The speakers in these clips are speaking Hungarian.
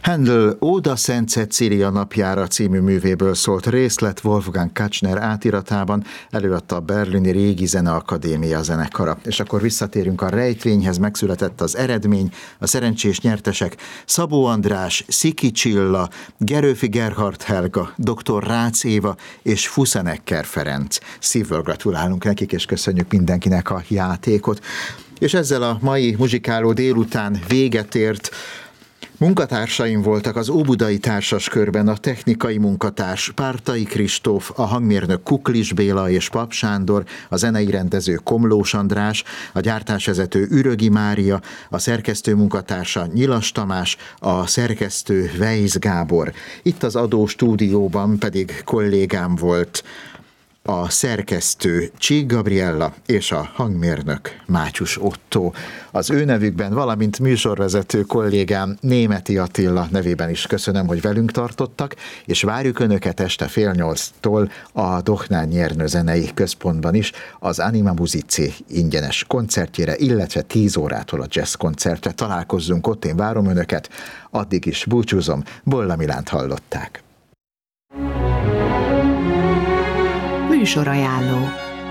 Handel Óda Szent Cecília napjára című művéből szólt részlet Wolfgang Kachner átiratában, előadta a Berlini Régi Zeneakadémia zenekara. És akkor visszatérünk a rejtvényhez, megszületett az eredmény, a szerencsés nyertesek Szabó András, Sziki Csilla, Gerőfi Gerhard Helga, dr. Rácz Éva és Fuszenecker Ferenc. Szívből gratulálunk nekik, és köszönjük mindenkinek a játékot. És ezzel a mai muzsikáló délután véget ért. Munkatársaim voltak az óbudai társaskörben a technikai munkatárs Pártai Kristóf, a hangmérnök Kuklis Béla és Pap Sándor, a zenei rendező Komlós András, a gyártásvezető Ürögi Mária, a szerkesztő munkatársa Nyilas Tamás, a szerkesztő Weisz Gábor. Itt az adó stúdióban pedig kollégám volt a szerkesztő Csík Gabriella és a hangmérnök Mátyus Ottó. Az ő nevükben, valamint műsorvezető kollégám Németi Attila nevében is köszönöm, hogy velünk tartottak, és várjuk Önöket este 7:30-tól a Dohnán Nyernő Zenei Központban is az Anima Musici ingyenes koncertjére, illetve 10 órától a jazz koncertre. Találkozzunk ott, én várom Önöket, addig is búcsúzom, Bolla Milánt hallották. Műsorajánló.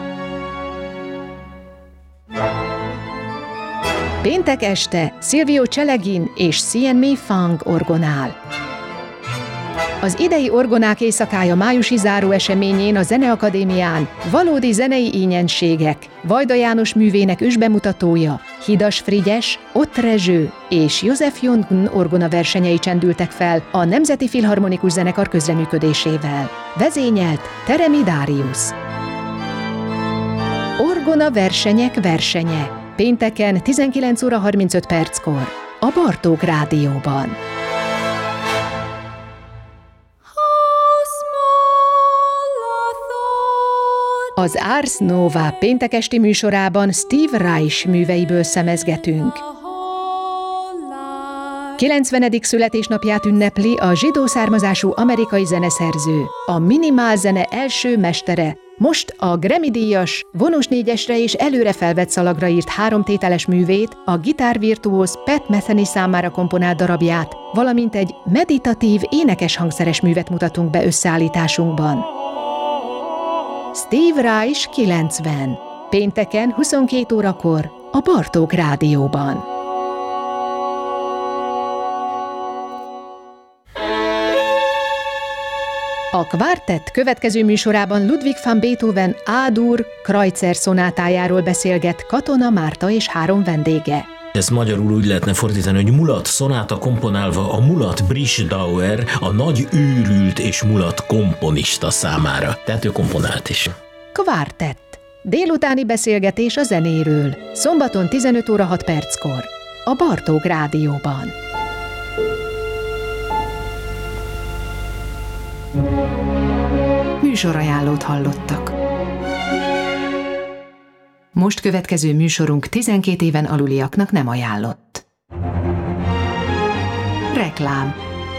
Péntek este Silvio Celegin és Sien Mei Fang orgonál. Az idei orgonák éjszakája májusi záró eseményén a Zeneakadémián valódi zenei ínyenségek, Vajda János művének ősbemutatója, Hidas Frigyes, Ott Rezső és József Jungn orgona versenyei csendültek fel a Nemzeti Filharmonikus Zenekar közreműködésével. Vezényelt Teremi Dárius. Orgona versenyek versenye. Pénteken 19:35 a Bartók Rádióban. Az Ars Nova péntek esti műsorában Steve Reich műveiből szemezgetünk. 90. születésnapját ünnepli a zsidó származású amerikai zeneszerző, a minimál zene első mestere, most a Grammy-díjas, vonós négyesre és előre felvett szalagra írt 3 tételes művét, a gitárvirtuóz Pat Metheny számára komponált darabját, valamint egy meditatív, énekes hangszeres művet mutatunk be összeállításunkban. Steve Reich 90. Pénteken 22 órakor a Bartók Rádióban. A Quartett következő műsorában Ludwig van Beethoven A-dur Kreutzer szonátájáról beszélget Katona Márta és 3 vendége. Ez magyarul úgy lehetne fordítani, hogy mulat szonáta komponálva a mulat Brischdauer, a nagy őrült és mulat komponista számára. Tehát ő komponált is. Quartett. Délutáni beszélgetés a zenéről. Szombaton 15:06 a Bartók Rádióban. Műsorajánlót hallottak. Most következő műsorunk 12 éven aluliaknak nem ajánlott. Reklám.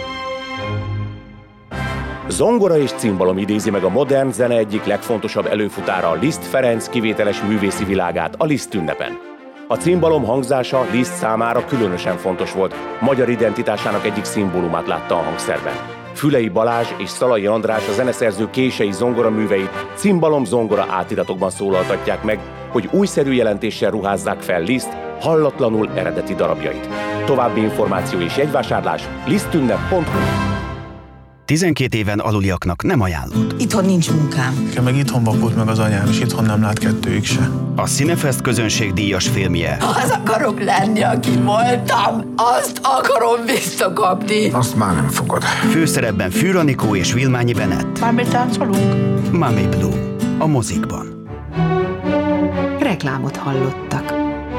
Zongora és cimbalom idézi meg a modern zene egyik legfontosabb előfutára, a Liszt Ferenc kivételes művészi világát a Liszt ünnepen. A cimbalom hangzása Liszt számára különösen fontos volt, magyar identitásának egyik szimbólumát látta a hangszerben. Fülei Balázs és Szalai András a zeneszerző kései zongoraműveit cimbalom-zongora átiratokban szólaltatják meg, hogy újszerű jelentéssel ruházzák fel Liszt hallatlanul eredeti darabjait. További információ és jegyvásárlás lisztünnep.hu. 12 éven aluliaknak nem ajánlott. Itthon nincs munkám. Nekem meg itthon vakult meg az anyám, és itthon nem lát kettőjük se. A Cinefest közönségdíjas filmje. Az akarok lenni, aki voltam. Azt akarom visszakapni. Azt már nem fogod. Főszerepben Fűr Anikó és Vilmányi Bennett. Már táncolunk? Mami Blue. A mozikban. Reklámot hallottak.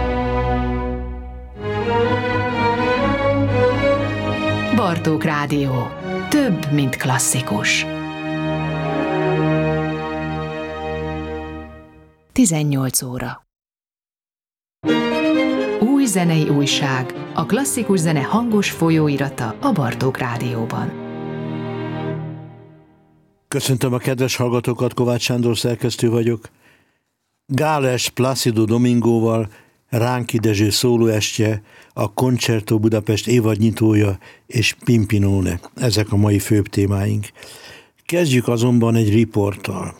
Bartók Rádió. Több, mint klasszikus. 18 óra. Új zenei újság. A klasszikus zene hangos folyóirata a Bartók Rádióban. Köszöntöm a kedves hallgatókat, Kovács Sándor szerkesztő vagyok. Gáles Plácido Domingóval Ránki Dezső szólóestje, a Concerto Budapest évadnyitója és Pimpinone. Ezek a mai főbb témáink. Kezdjük azonban egy riporttal.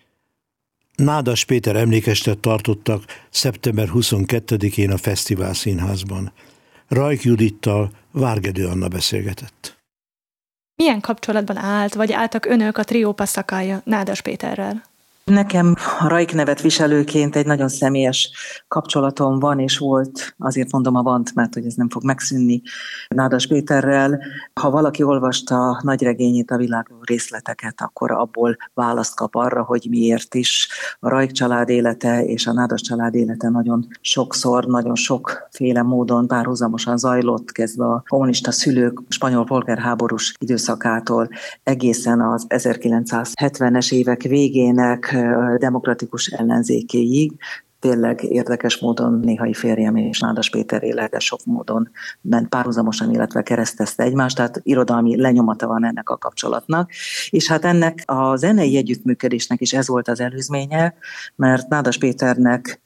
Nádas Péter emlékestet tartottak szeptember 22-én a Fesztivál Színházban. Rajk Judittal Várgedő Anna beszélgetett. Milyen kapcsolatban állt, vagy álltak önök a trió Passacaglia Nádas Péterrel? Nekem a Rajk nevet viselőként egy nagyon személyes kapcsolatom van és volt, azért mondom a vant, mert hogy ez nem fog megszűnni Nádas Péterrel. Ha valaki olvasta a nagyregényét, a világos részleteket, akkor abból választ kap arra, hogy miért is a Rajk család élete és a Nádas család élete nagyon sokszor, nagyon sokféle módon párhuzamosan zajlott, kezdve a kommunista szülők spanyol polgárháborús időszakától egészen az 1970-es évek végének demokratikus ellenzékéig. Tényleg érdekes módon néhai férjem és Nádas Péter élete sok módon ment párhuzamosan, illetve keresztezte egymást, tehát irodalmi lenyomata van ennek a kapcsolatnak. És hát ennek a zenei együttműködésnek is ez volt az előzménye, mert Nádas Péternek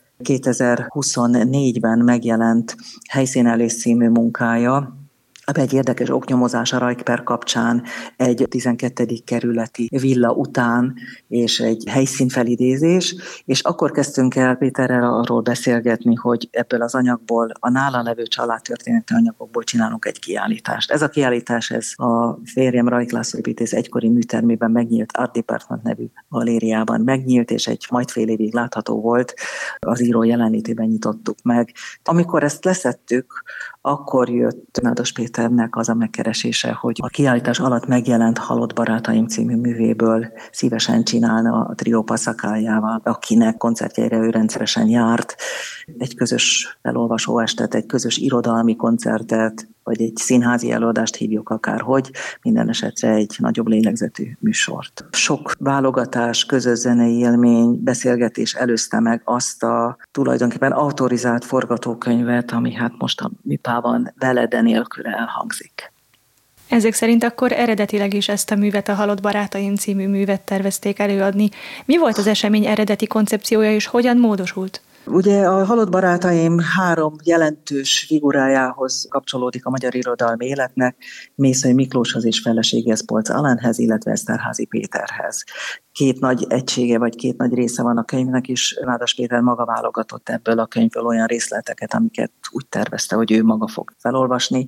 2024-ben megjelent Helyszínelés című munkája, egy érdekes oknyomozás a Rajk per kapcsán egy 12. kerületi villa után, és egy helyszínfelidézés, és akkor kezdtünk el Péterrel arról beszélgetni, hogy ebből az anyagból, a nála levő családtörténeti anyagokból csinálunk egy kiállítást. Ez a kiállítás, ez a férjem Rajk László építész egykori műtermében megnyílt, Art Department nevű galériában megnyílt, és egy majd fél évig látható volt, az író jelenlétében nyitottuk meg. Amikor ezt leszettük, akkor jött Nádas Péternek az a megkeresése, hogy a kiállítás alatt megjelent Halott barátaim című művéből szívesen csinálna a trió Passacagliával, akinek koncertjeire ő rendszeresen járt, egy közös felolvasóestet, egy közös irodalmi koncertet, vagy egy színházi előadást hívjuk akárhogy, minden esetre egy nagyobb lélegzetű műsort. Sok válogatás, közös zenei élmény, beszélgetés előzte meg azt a tulajdonképpen autorizált forgatókönyvet, ami hát most a műpában vele, de nélkül elhangzik. Ezek szerint akkor eredetileg is ezt a művet, a Halott barátaim című művet tervezték előadni. Mi volt az esemény eredeti koncepciója, és hogyan módosult? Ugye a Halott barátaim 3 jelentős figurájához kapcsolódik a magyar irodalmi életnek, Mészöly Miklóshoz és feleségéhez, Polcz Alenhez, illetve Eszterházy Péterhez. 2 nagy egysége, vagy 2 nagy része van a könyvnek is. Nádas Péter maga válogatott ebből a könyvből olyan részleteket, amiket úgy tervezte, hogy ő maga fog felolvasni,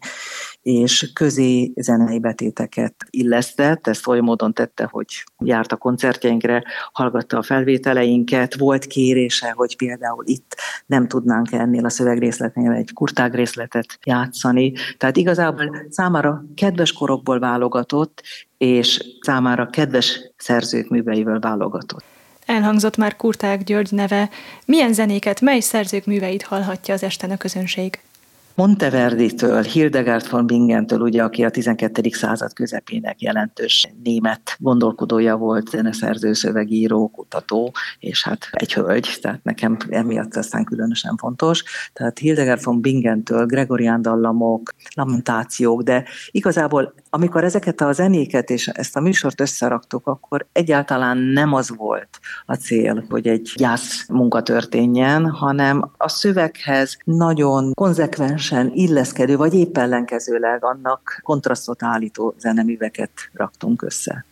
és közé zenei betéteket illesztett, ezt oly módon tette, hogy járt a koncertjeinkre, hallgatta a felvételeinket, volt kérése, hogy például itt nem tudnánk ennél a szövegrészletnél egy kurtág részletet játszani. Tehát igazából számára kedves korokból válogatott, és számára kedves szerzők műveivel válogatott. Elhangzott már Kurtág György neve. Milyen zenéket, mely szerzők műveit hallhatja az esten a közönség? Monteverditől, Hildegard von Bingentől, ugye, aki a 12. század közepének jelentős német gondolkodója volt, zeneszerző, szövegíró, kutató, és hát egy hölgy, tehát nekem emiatt aztán különösen fontos. Tehát Hildegard von Bingentől, gregorián dallamok, lamentációk, de igazából amikor ezeket a zenéket és ezt a műsort összeraktuk, akkor egyáltalán nem az volt a cél, hogy egy gyász munka történjen, hanem a szöveghez nagyon konzekvensen illeszkedő, vagy épp ellenkezőleg annak kontrasztot állító zeneműveket raktunk össze.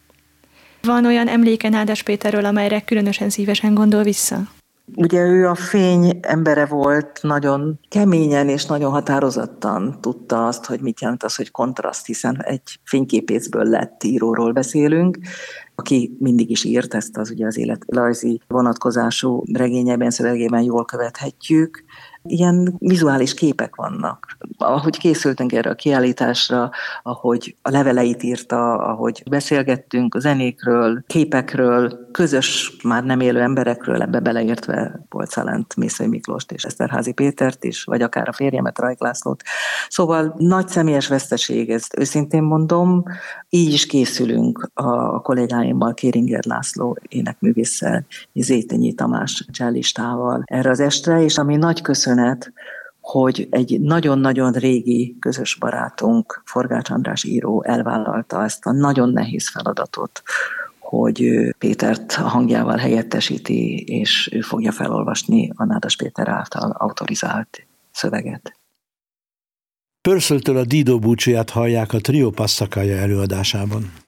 Van olyan emléke Nádas Péterről, amelyre különösen szívesen gondol vissza? Ugye ő a fény embere volt, nagyon keményen és nagyon határozottan tudta azt, hogy mit jelent az, hogy kontraszt, hiszen egy fényképészből lett íróról beszélünk, aki mindig is írt, ezt az ugye az életrajzi vonatkozású regényében, szövegében jól követhetjük. Ilyen vizuális képek vannak. Ahogy készültünk erre a kiállításra, ahogy a leveleit írta, ahogy beszélgettünk a zenékről, képekről, közös, már nem élő emberekről, ebbe beleértve Polcz Alent, Mészöly Miklóst és Eszterházy Pétert is, vagy akár a férjemet, Rajk Lászlót. Szóval nagy személyes veszteség, ezt őszintén mondom, így is készülünk a kollégáimmal, Kéringer László énekművésszel, Zétényi Tamás csellistával erre az estre, és ami nagy köszönet, hogy egy nagyon-nagyon régi közös barátunk, Forgács András író elvállalta ezt a nagyon nehéz feladatot, hogy Pétert a hangjával helyettesíti, és ő fogja felolvasni a Nádas Péter által autorizált szöveget. Purcelltől a Dido búcsúját hallják a Trio Passacaglia előadásában.